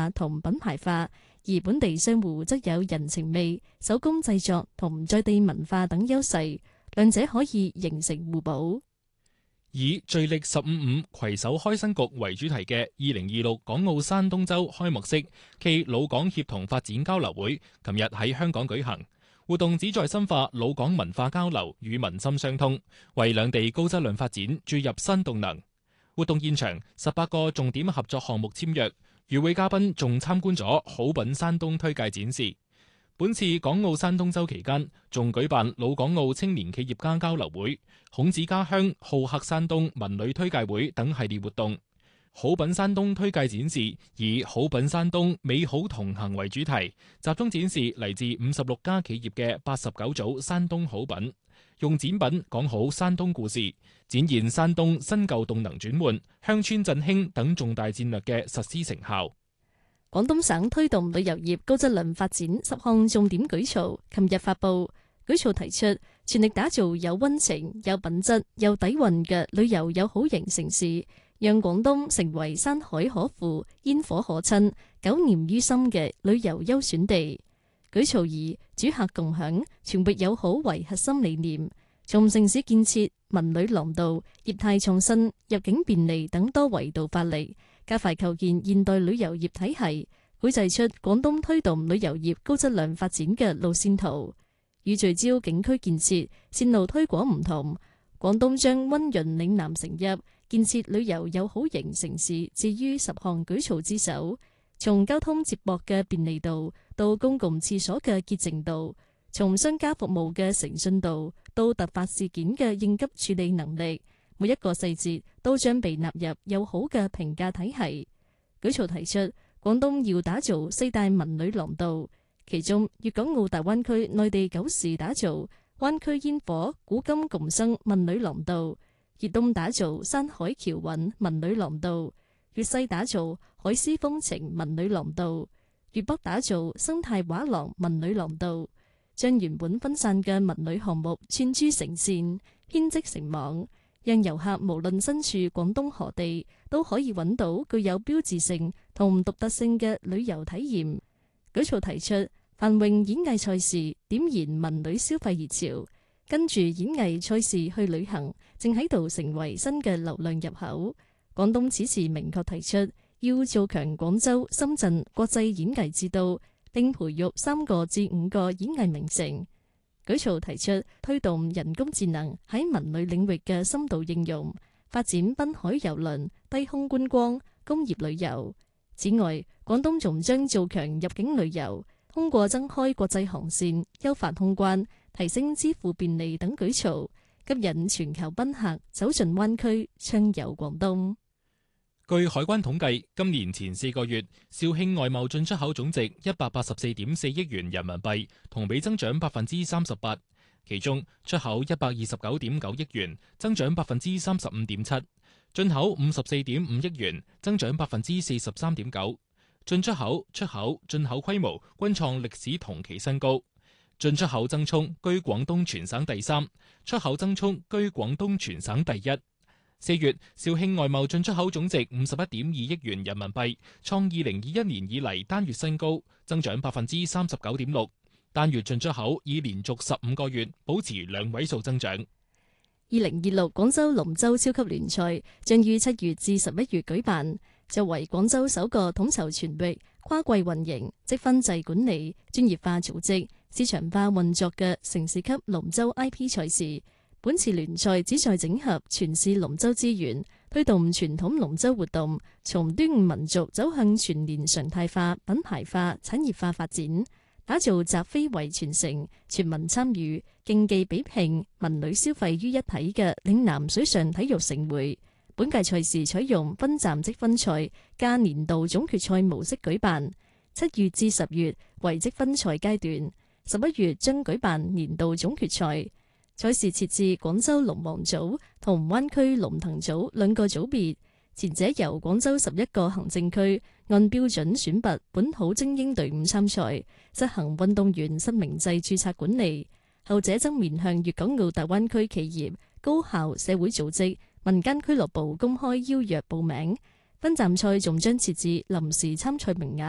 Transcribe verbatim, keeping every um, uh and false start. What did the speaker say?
化同品牌化，而本地商戶則有人情味、手工製作同在地文化等優勢，兩者可以形成互補。 以聚力十五五攜手開新局為主題嘅二零二六港澳山東周開幕式暨老港協同發展交流會，琴日喺香港舉行。活動旨在深化老港文化交流與民心相通，為兩地高質量發展注入新動能。活動現場，十八個重點合作項目簽約，與會嘉賓仲參觀咗好品山東推介展示。本次港澳山東周期間，仲舉辦老港澳青年企業家交流會、孔子家鄉、好客山東文旅推介會等系列活動。好品山東推介展示以好品山東美好同行為主題，集中展示嚟自五十六家企業嘅八十九組山東好品，用展品講好山東故事，展現山東新舊動能轉換、鄉村振興等重大戰略嘅實施成效。 廣東省推動旅遊業高質量發展十項重點舉措，琴日發布。舉措提出，全力打造有溫情、有品質、有底蘊嘅旅遊友好型城市，讓廣東成為山海可撫、煙火可親、久念於心嘅旅遊優選地。舉措以主客共享、全域友好為核心理念，從城市建設、文旅廊道、業態創新、入境便利等多維度發力，加快構建現代旅遊業體系，繪製出廣東推動旅遊業高質量發展嘅路線圖。與聚焦景區建設線路推廣唔同，廣東將溫潤嶺南成邑，建設旅遊友好型城市置於十項舉措之首。從交通接駁嘅便利度到公共廁所嘅潔淨度，從商家服務嘅誠信度到突發事件嘅應急處理能力，每一個細節都將被納入友好嘅評價體系。舉措提出，廣東要打造四大文旅廊道，其中粵港澳大灣區內地九市打造灣區煙火古今共生文旅廊道，粵東打造山海橋韻文旅廊道，粵西打造海絲風情文旅廊道，粵北打造生態畫廊文旅廊道，將原本分散嘅文旅項目串珠成線，編織成網，讓遊客無論身處廣東何地，都可以揾到具有標誌性同獨特性嘅旅遊體驗。舉措提出，繁榮演藝賽事點燃文旅消費熱潮，跟住演藝賽事去旅行，正喺度成為新嘅流量入口。廣東此時明確提出，要做強廣州、深圳國際演藝之都，並培育三個至五個演藝名城。舉措提出，推動人工智能喺文旅領域嘅深度應用，發展濱海郵輪、低空觀光、工業旅遊。此外，廣東仲將做強入境旅遊，通過增開國際航線、優化通關、提升支付便利等舉措，吸引全球賓客走進灣區，暢遊廣東。 據海關統計，今年前四個月，肇慶外貿進出口總值一百八十四點四億元人民幣，同比增長百分之三十八。其中出口一百二十九點九億元，增長百分之三十五點七；進口五十四點五億元，增長百分之四十三點九。進出口、出口、進口規模均創歷史同期新高。進出口增速居廣東全省第三，出口增速居廣東全省第一。四月，肇慶外貿進出口總值五十一點二億元人民幣，創二零二一年以嚟單月新高，增長百分之三十九點六。單月進出口已連續十五個月保持兩位數增長。 二零二六廣州龍舟超級聯賽將於七月至十一月舉辦，作為廣州首個統籌全域、跨季運營、積分制管理、專業化組織、市場化運作嘅城市級龍舟 I P 賽事。本次聯賽旨在整合全市龍舟資源，推動傳統龍舟活動從端午民族走向全年常態化、品牌化、產業化發展，打造集非遺傳承、全民參與、競技比拼、文旅消費於一體嘅嶺南水上體育盛會。本屆賽事採用分站積分賽加年度總決賽模式舉辦，七月至十月為積分賽階段，十一月將舉辦年度總決賽。賽事設置廣州龍王組同灣區龍騰組兩個組別，前者由廣州十一個行政區按標準選拔本土精英隊伍參賽，實行運動員實名制註冊管理；後者則面向粵港澳大灣區企業、高校、社會組織、民間俱樂部公開邀約報名。分站賽仲將設置臨時參賽名額。